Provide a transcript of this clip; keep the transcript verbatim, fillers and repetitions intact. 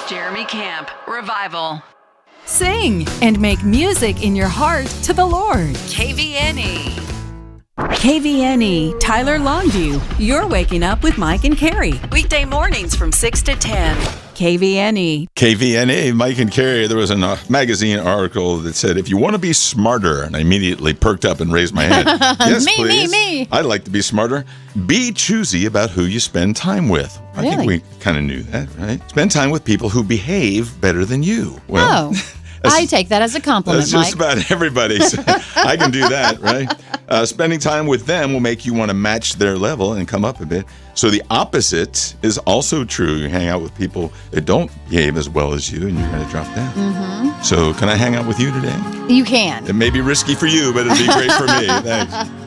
Jeremy Camp, Revival. Sing and make music in your heart to the Lord. K V N E. K V N E, Tyler Longview. You're waking up with Mike and Carrie. Weekday mornings from six to ten. K V N E. K V N A, Mike and Carrie. There was a uh, magazine article that said, if you want to be smarter, and I immediately perked up and raised my hand. Yes, me, please. me, me. I'd like to be smarter. Be choosy about who you spend time with. I Really? think we kind of knew that, right? Spend time with people who behave better than you. Well, Oh, I take that as a compliment, that's Mike. just about everybody. So I can do that, right? Uh, spending time with them will make you want to match their level and come up a bit. So the opposite is also true. You hang out with people that don't behave as well as you, and you're going to drop down. Mm-hmm. So can I hang out with you today? You can. It may be risky for you, but it'd be great for me. Thanks.